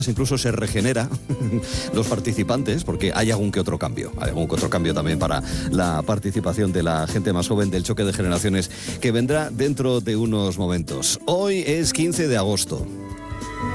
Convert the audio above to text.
incluso se regenera los participantes, porque hay algún que otro cambio también para la participación de la gente más joven del choque de generaciones que vendrá dentro de unos momentos. Hoy es 15 de agosto.